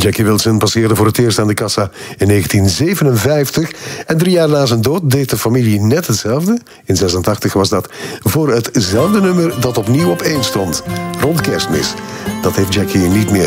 Jackie Wilson passeerde voor het eerst aan de kassa in 1957. En 3 jaar na zijn dood deed de familie net hetzelfde. In 86 was dat voor hetzelfde nummer dat opnieuw op 1 stond. Rond Kerstmis. Dat heeft Jackie niet meer.